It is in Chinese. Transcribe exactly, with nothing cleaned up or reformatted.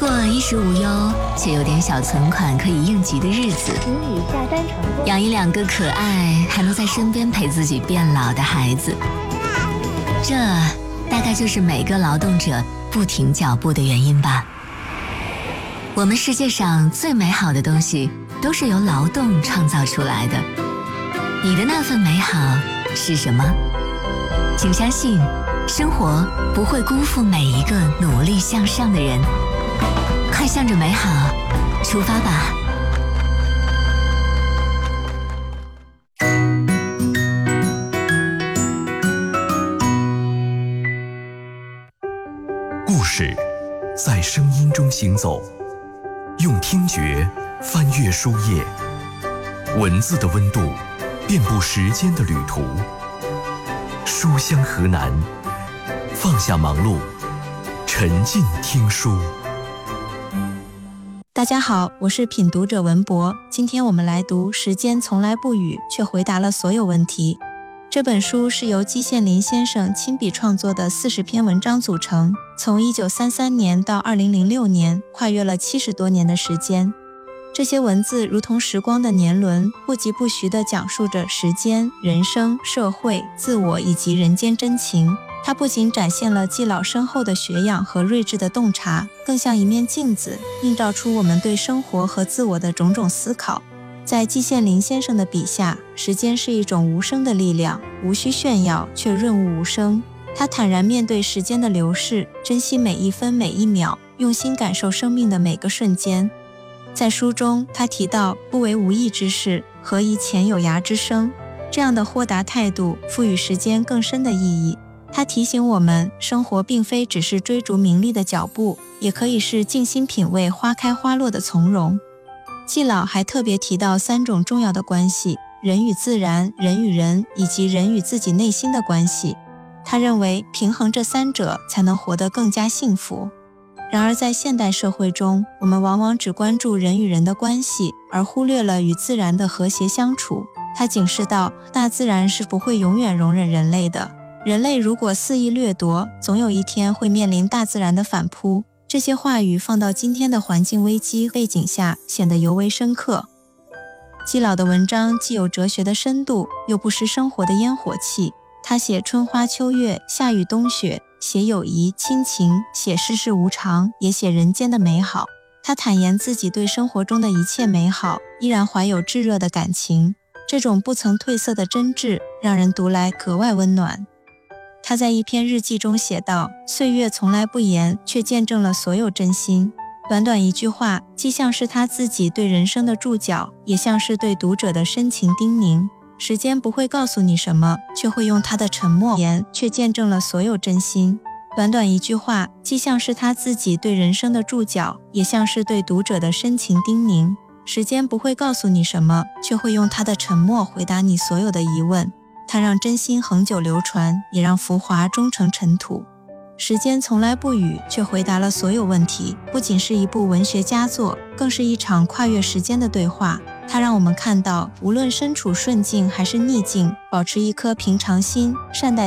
过衣食无忧且有点小存款可以应急的日子， 请你下单成功。 养一两个可爱还能在身边陪自己变老的孩子，这大概就是每个劳动者不停脚步的原因吧。我们世界上最美好的东西都是由劳动创造出来的，你的那份美好是什么？请相信，生活不会辜负每一个努力向上的人。快向着美好出发吧！ 故事在声音中行走，用听觉翻阅书页，文字的温度遍布时间的旅途。书香河南，放下忙碌，沉浸听书。 大家好，我是品读者文博，今天我们来读《时间从来不语，却回答了所有问题》。这本书是由季羡林先生亲笔创作的四十篇文章组成，从一九三三年到二零零六年，跨越了七十多年的时间。这些文字如同时光的年轮，不疾不徐地讲述着时间、人生、社会、自我以及人间真情。它不仅展现了季老深厚的学养和睿智的洞察，更像一面镜子，映照出我们对生活和自我的种种思考。在季羡林先生的笔下，时间是一种无声的力量，无需炫耀，却润物无声。他坦然面对时间的流逝，珍惜每一分每一秒，用心感受生命的每个瞬间。在书中，他提到不为无益之事，何以遣有涯之生，这样的豁达态度赋予时间更深的意义。他提醒我们，生活并非只是追逐名利的脚步，也可以是静心品味花开花落的从容。季老还特别提到三种重要的关系：人与自然、人与人，以及人与自己内心的关系。他认为平衡这三者才能活得更加幸福。然而在现代社会中，我们往往只关注人与人的关系，而忽略了与自然的和谐相处。他警示到，大自然是不会永远容忍人类的。人类如果肆意掠夺，总有一天会面临大自然的反扑。这些话语放到今天的环境危机背景下，显得尤为深刻。季老的文章既有哲学的深度，又不失生活的烟火气。他写春花秋月、夏雨冬雪，写友谊亲情，写世事无常，也写人间的美好。他坦言自己对生活中的一切美好，依然怀有炙热的感情。这种不曾褪色的真挚，让人读来格外温暖。他在一篇日记中写道：岁月从来不言，却见证了所有真心。短短一句话，既像是他自己对人生的注脚，也像是对读者的深情叮咛。时间不会告诉你什么，却会用他的沉默言，却见证了所有真心。短短一句话，既像是他自己对人生的注脚，也像是对读者的深情叮咛。时间不会告诉你什么，却会用他的沉默回答你所有的疑问。它让真心恒久流传，也让浮华终成尘土。时间从来不语，却回答了所有问题，不仅是一部文学佳作，更是一场跨越时间的对话。它让我们看到，无论身处顺境还是逆境，保持一颗平常心，善待